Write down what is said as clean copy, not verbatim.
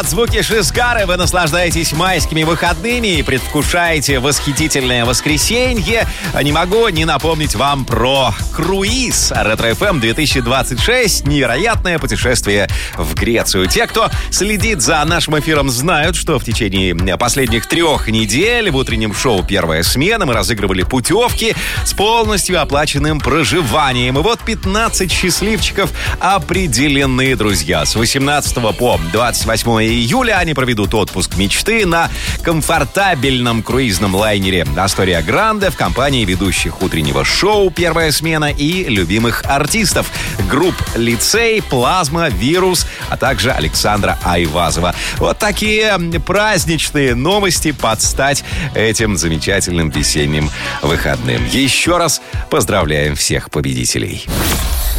Звуки Шизгары, вы наслаждаетесь майскими выходными и предвкушаете восхитительное воскресенье. Не могу не напомнить вам про круиз Ретро-ФМ 2026. Невероятное путешествие в Грецию. Те, кто следит за нашим эфиром, знают, что в течение последних 3 недель в утреннем шоу «Первая смена» мы разыгрывали путевки с полностью оплаченным проживанием. И вот 15 счастливчиков определены, друзья. С 18 по 28 июля они проведут отпуск мечты на комфортабельном круизном лайнере «Астория Гранде» в компании ведущих утреннего шоу «Первая смена» и любимых артистов групп «Лицей», «Плазма», «Вирус», а также Александра Айвазова. Вот такие праздничные новости под стать этим замечательным весенним выходным. Еще раз поздравляем всех победителей.